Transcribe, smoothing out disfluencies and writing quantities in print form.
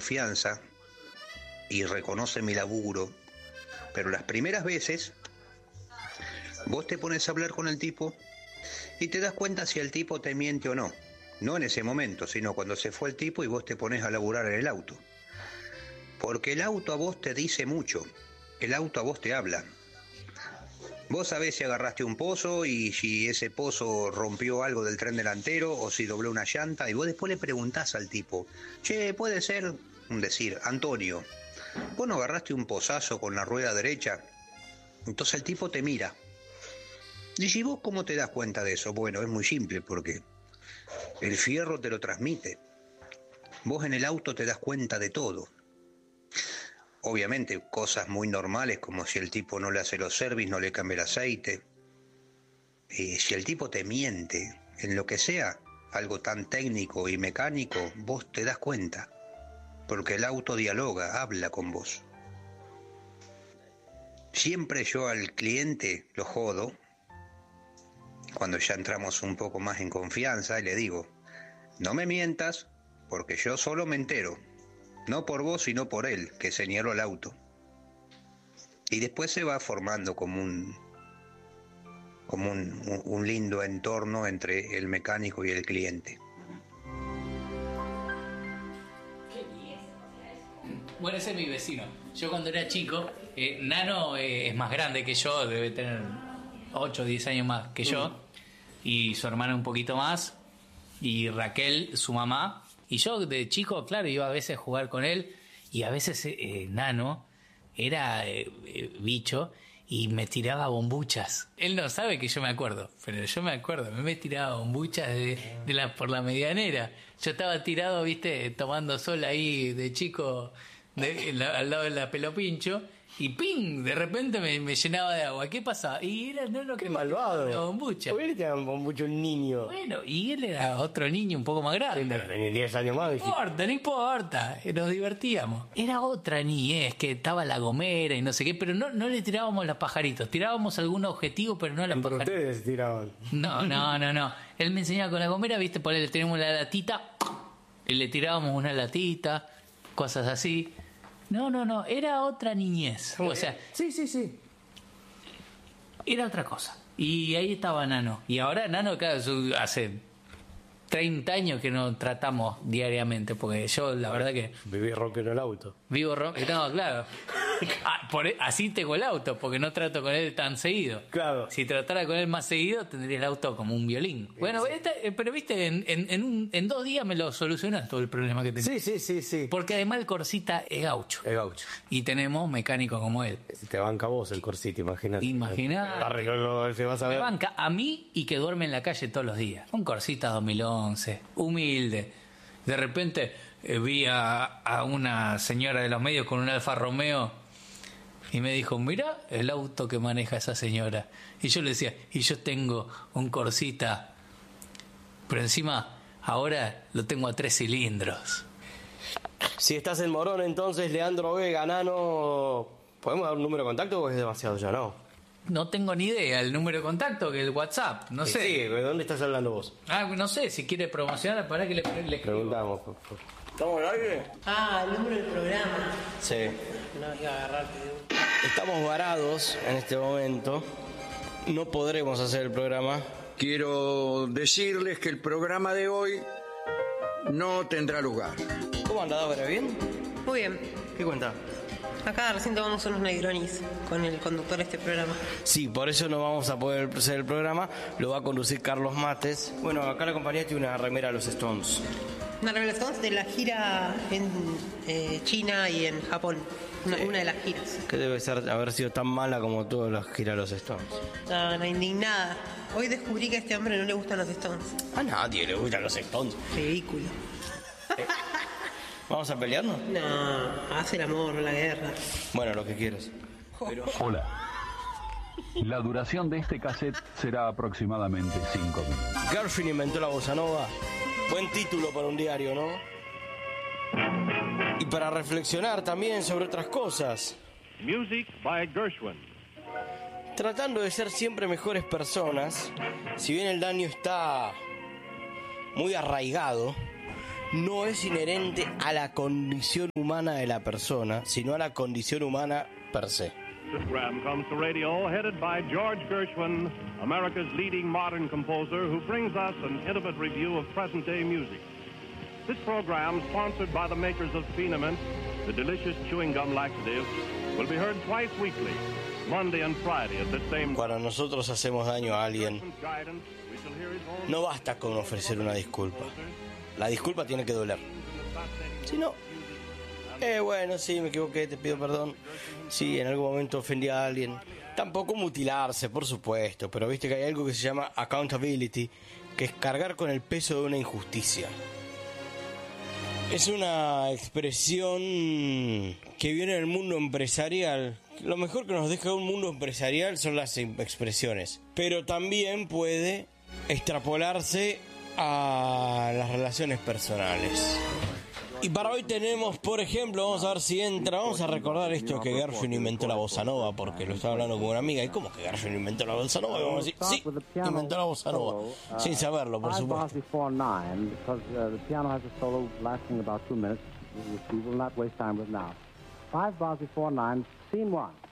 confianza y reconoce mi laburo, pero las primeras veces vos te pones a hablar con el tipo y te das cuenta si el tipo te miente o no. No en ese momento, sino cuando se fue el tipo y vos te pones a laburar en el auto. Porque el auto a vos te dice mucho, el auto a vos te habla. Vos sabés si agarraste un pozo y si ese pozo rompió algo del tren delantero o si dobló una llanta, y vos después le preguntás al tipo, che, puede ser, decir, Antonio, ¿vos no agarraste un pozazo con la rueda derecha? Entonces el tipo te mira. ¿Y si vos cómo te das cuenta de eso? Bueno, es muy simple, porque el fierro te lo transmite. Vos en el auto te das cuenta de todo. Obviamente, cosas muy normales, como si el tipo no le hace los service, no le cambia el aceite. Si el tipo te miente, en lo que sea, algo tan técnico y mecánico, vos te das cuenta. Porque el auto dialoga, habla con vos. Siempre yo al cliente lo jodo, cuando ya entramos un poco más en confianza, y le digo, no me mientas, porque yo solo me entero. No por vos, sino por él, que señaló el auto. Y después se va formando como un lindo entorno entre el mecánico y el cliente. Bueno, ese es mi vecino. Yo cuando era chico, Nano es más grande que yo, debe tener 8 o 10 años más que yo, y su hermana un poquito más, y Raquel, su mamá. Y yo de chico, claro, iba a veces a jugar con él, y a veces Nano era bicho y me tiraba bombuchas. Él no sabe que yo me acuerdo, pero yo me acuerdo, me tiraba bombuchas por la medianera. Yo estaba tirado, viste, tomando sol ahí de chico al lado de la Pelopincho, y ¡ping! De repente me llenaba de agua. ¿Qué pasaba? Y era Nano que ¡qué malvado! la bombucha. ¿Por qué le tiraban bombucha a un niño? Bueno, y él era otro niño un poco más grande. Tenía 10 años más. No importa, nos divertíamos. Era otra niñez, que estaba la gomera y no sé qué, pero no le tirábamos los pajaritos. Tirábamos algún objetivo, pero no a los Entre pajaritos. ustedes tiraban. No. Él me enseñaba con la gomera, viste, por él tenemos la latita y le tirábamos una latita, cosas así. No, era otra niñez. O sea, sí. era otra cosa. Y ahí estaba Nano. Y ahora Nano, claro, hace 30 años que no tratamos diariamente, porque yo la verdad que... Viví rock en el auto. Vivo rock, no, claro. Así tengo el auto, porque no trato con él tan seguido. Claro. Si tratara con él más seguido, tendría el auto como un violín. Bueno, pero viste, en 2 días me lo solucionás todo el problema que tenés. Sí. Porque además el Corsita es gaucho. Es gaucho. Y tenemos mecánicos como él. Te banca vos el Corsita, imagínate. Se vas a ver. Me banca a mí y que duerme en la calle todos los días. Un Corsita 2011, humilde. De repente vi a una señora de los medios con un Alfa Romeo y me dijo, mira el auto que maneja esa señora. Y yo le decía, y yo tengo un Corsita, pero encima ahora lo tengo a 3 cilindros. Si estás en Morón, entonces, Leandro Vega, Nano, ¿podemos dar un número de contacto o es demasiado ya? No tengo ni idea, el número de contacto, que el WhatsApp, no sé. Sí, ¿de dónde estás hablando vos? No sé, si quiere promocionar, para que le preguntamos. ¿Estamos al aire? El número del programa. Sí. No, iba a agarrarte. Estamos varados en este momento. No podremos hacer el programa. Quiero decirles que el programa de hoy no tendrá lugar. ¿Cómo anda, Débora? ¿Bien? Muy bien. ¿Qué cuenta? Acá recién tomamos unos Negronis con el conductor de este programa. Sí, por eso no vamos a poder hacer el programa. Lo va a conducir Carlos Mates. Bueno, acá la compañía tiene una remera de los Stones. Una remera de los Stones de la gira en China y en Japón. Una de las giras. Que debe haber sido tan mala como todas las giras de los Stones. No, indignada. Hoy descubrí que a este hombre no le gustan los Stones. A nadie le gustan los Stones. Ridículo. ¿Vamos a pelearnos? No, hace el amor, la guerra. Bueno, lo que quieras. Pero... Hola. La duración de este cassette será aproximadamente 5 minutos. Gershwin inventó la bossa nova. Buen título para un diario, ¿no? Y para reflexionar también sobre otras cosas. Music by Gershwin. Tratando de ser siempre mejores personas, si bien el daño está muy arraigado, no es inherente a la condición humana de la persona, sino a la condición humana per se. This program comes to radio headed by George Gershwin, America's leading modern composer, who brings us an intimate review of present-day music. This program, sponsored by the makers of Phenamint, the delicious chewing gum laxative, will be heard twice weekly, Monday and Friday at the same time. Cuando nosotros hacemos daño a alguien, no basta con ofrecer una disculpa. La disculpa tiene que doler. Si no, bueno, sí, me equivoqué, te pido perdón. Sí, en algún momento ofendí a alguien. Tampoco mutilarse, por supuesto, pero viste que hay algo que se llama accountability, que es cargar con el peso de una injusticia. Es una expresión que viene del mundo empresarial. Lo mejor que nos deja un mundo empresarial son las expresiones, pero también puede extrapolarse a las relaciones personales. Y para hoy tenemos, por ejemplo, vamos a ver si entra, vamos a recordar esto que Gershwin inventó la bossa nova, porque lo estaba hablando con una amiga. ¿Y cómo que Gershwin inventó la bossa nova? Y vamos a decir, sí, inventó la bossa nova, sin saberlo, por supuesto. The piano has a solo lasting about 2 minutes, which we will not waste time with now. 5 bars before 9, scene 1.